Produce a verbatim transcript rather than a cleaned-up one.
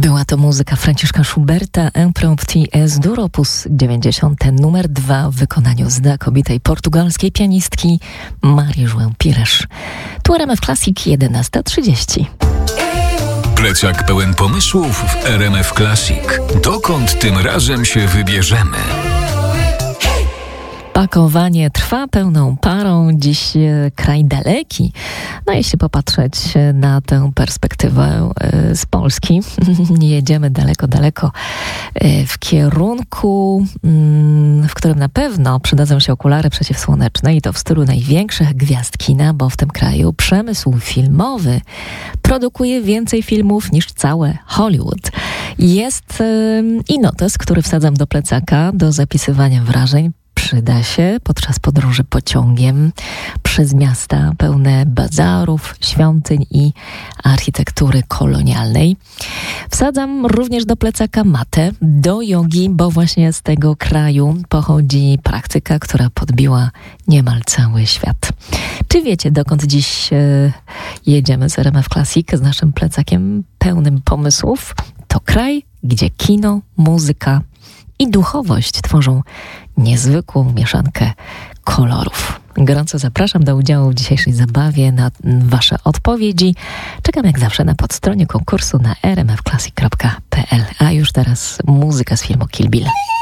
Była to muzyka Franciszka Schuberta, Impromptu es dur opus dziewięćdziesiąty numer dwa w wykonaniu znakomitej portugalskiej pianistki Marii João Pires. Tu R M F Classic jedenasta trzydzieści. Plecak pełen pomysłów w R M F Classic. Dokąd tym razem się wybierzemy? Pakowanie trwa pełną parą, dziś e, kraj daleki. No jeśli popatrzeć na tę perspektywę e, z Polski, jedziemy daleko, daleko e, w kierunku, mm, w którym na pewno przydadzą się okulary przeciwsłoneczne i to w stylu największych gwiazd kina, bo w tym kraju przemysł filmowy produkuje więcej filmów niż całe Hollywood. Jest e, i notes, który wsadzam do plecaka do zapisywania wrażeń. Przyda się podczas podróży pociągiem przez miasta pełne bazarów, świątyń i architektury kolonialnej. Wsadzam również do plecaka matę do jogi, bo właśnie z tego kraju pochodzi praktyka, która podbiła niemal cały świat. Czy wiecie, dokąd dziś e, jedziemy z R M F Classic z naszym plecakiem pełnym pomysłów? To kraj, gdzie kino, muzyka i duchowość tworzą niezwykłą mieszankę kolorów. Gorąco zapraszam do udziału w dzisiejszej zabawie, na wasze odpowiedzi. Czekam jak zawsze na podstronie konkursu na r m f classic kropka p l. A już teraz muzyka z filmu Kill Bill.